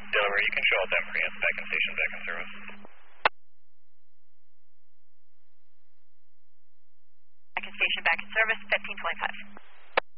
Delaware, you can show out Emory. It's back in station, back in service. Back in station, back in service, 1525.